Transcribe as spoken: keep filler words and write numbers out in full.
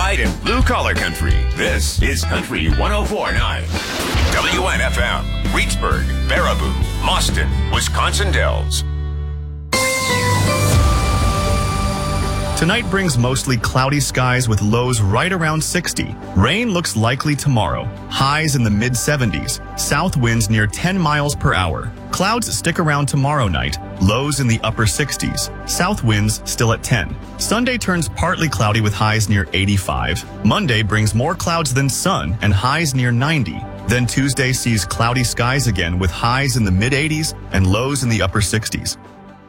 Right in blue collar country. This is Country one oh four point nine. W N F M, Reedsburg, Baraboo, Mauston, Wisconsin Dells. Tonight brings mostly cloudy skies with lows right around sixty. Rain looks likely tomorrow. Highs in the mid seventies. South winds near ten miles per hour. Clouds stick around tomorrow night. Lows in the upper sixties. South winds still at ten. Sunday turns partly cloudy with highs near eighty-five. Monday brings more clouds than sun and highs near ninety. Then Tuesday sees cloudy skies again with highs in the mid eighties and lows in the upper sixties.